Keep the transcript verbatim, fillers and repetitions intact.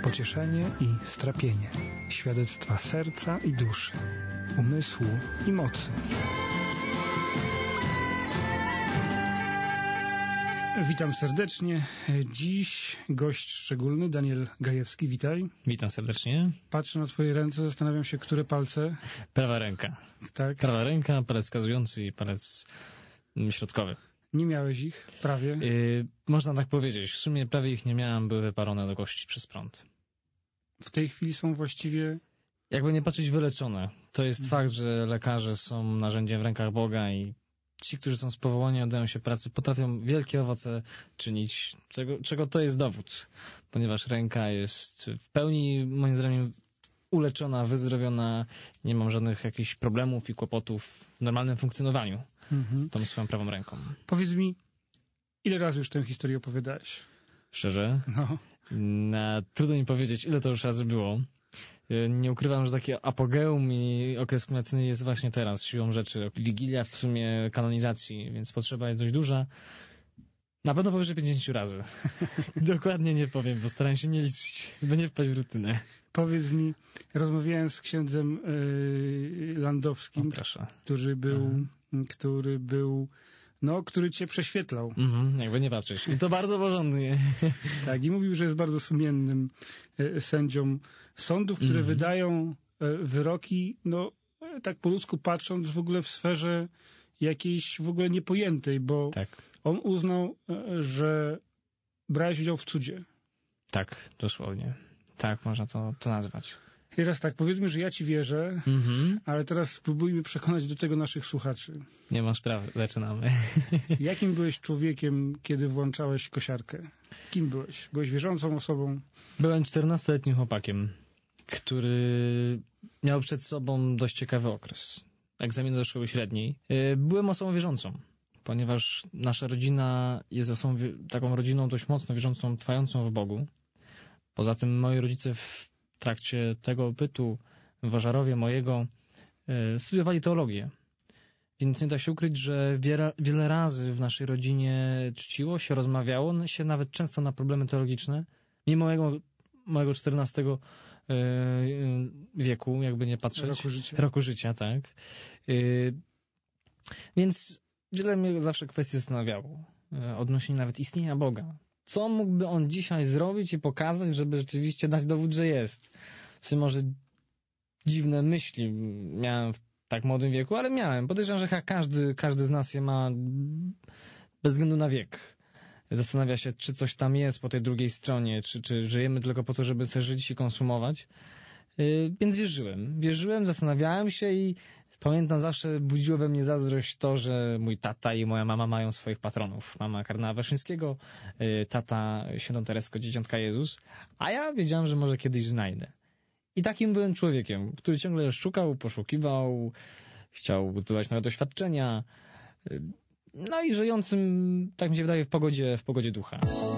pocieszenie i strapienie, świadectwa serca i duszy, umysłu i mocy. Witam serdecznie. Dziś gość szczególny, Daniel Gajewski. Witaj. Witam serdecznie. Patrzę na twoje ręce, zastanawiam się, które palce. Prawa ręka. Tak. Prawa ręka, palec wskazujący i palec środkowy. Nie miałeś ich prawie? Yy, można tak powiedzieć. W sumie prawie ich nie miałem, były wyparone do kości przez prąd. W tej chwili są właściwie... Jakby nie patrzeć, wyleczone. To jest hmm. fakt, że lekarze są narzędziem w rękach Boga i ci, którzy są z powołania, oddają się pracy, potrafią wielkie owoce czynić, czego, czego to jest dowód. Ponieważ ręka jest w pełni, moim zdaniem, uleczona, wyzdrowiona, nie mam żadnych jakichś problemów i kłopotów w normalnym funkcjonowaniu mhm. tą swoją prawą ręką. Powiedz mi, ile razy już tę historię opowiadałeś? Szczerze? No. Na, trudno mi powiedzieć, ile to już razy było. Nie ukrywam, że taki apogeum i okres kulminacyjny jest właśnie teraz, siłą rzeczy. Wigilia w sumie kanonizacji, więc potrzeba jest dość duża. Na pewno powyżej pięćdziesiąt razy. Dokładnie nie powiem, bo staram się nie liczyć, by nie wpaść w rutynę. Powiedz mi, rozmawiałem z księdzem yy, Landowskim, o, który był, mhm. który był, no, który cię prześwietlał. Mhm, jakby nie patrzeć. I to bardzo porządnie. Tak, i mówił, że jest bardzo sumiennym e, sędzią sądów, które mhm. wydają e, wyroki, no, e, tak po ludzku patrząc, w ogóle w sferze jakiejś w ogóle niepojętej, bo tak. on uznał, e, że brałeś udział w cudzie. Tak, dosłownie. Tak, można to, to nazwać. I teraz tak, powiedzmy, że ja ci wierzę, mhm. ale teraz spróbujmy przekonać do tego naszych słuchaczy. Nie ma sprawy, zaczynamy. Jakim byłeś człowiekiem, kiedy włączałeś kosiarkę? Kim byłeś? Byłeś wierzącą osobą? Byłem czternastoletnim chłopakiem, który miał przed sobą dość ciekawy okres. Egzaminy do szkoły średniej. Byłem osobą wierzącą, ponieważ nasza rodzina jest osobą, taką rodziną dość mocno wierzącą, trwającą w Bogu. Poza tym moi rodzice w W trakcie tego bytu w Ważarowie mojego e, studiowali teologię. Więc nie da się ukryć, że wiele, wiele razy w naszej rodzinie czciło się, rozmawiało się nawet często na problemy teologiczne. Mimo mojego, mojego czternastego e, wieku, jakby nie patrzeć. Roku życia. Roku życia, tak. E, więc wiele mnie zawsze kwestii zastanawiało. E, odnośnie nawet istnienia Boga. Co mógłby on dzisiaj zrobić i pokazać, żeby rzeczywiście dać dowód, że jest? Czy może dziwne myśli miałem w tak młodym wieku, ale miałem. Podejrzewam, że każdy, każdy z nas je ma bez względu na wiek. Zastanawia się, czy coś tam jest po tej drugiej stronie, czy, czy żyjemy tylko po to, żeby sobie żyć i konsumować. Yy, więc wierzyłem. Wierzyłem, zastanawiałem się i pamiętam, zawsze budziło we mnie zazdrość to, że mój tata i moja mama mają swoich patronów. Mama kardynała Wyszyńskiego, tata świętą Tereskę, dzieciątka Jezus, a ja wiedziałem, że może kiedyś znajdę. I takim byłem człowiekiem, który ciągle szukał, poszukiwał, chciał zdobywać nowe doświadczenia, no i żyjącym, tak mi się wydaje, w pogodzie, w pogodzie ducha.